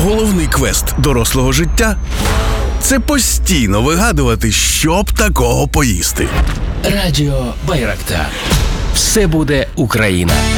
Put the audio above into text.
Головний квест дорослого життя – це постійно вигадувати, що б такого поїсти. Радіо Байрактар. Все буде Україна.